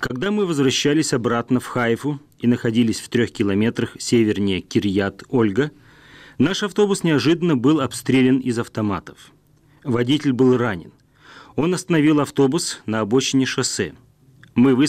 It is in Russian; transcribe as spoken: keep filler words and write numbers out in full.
Когда мы возвращались обратно в Хайфу и находились в трех километрах севернее Кирьят-Ольга, наш автобус неожиданно был обстрелян из автоматов. Водитель был ранен. Он остановил автобус на обочине шоссе. Мы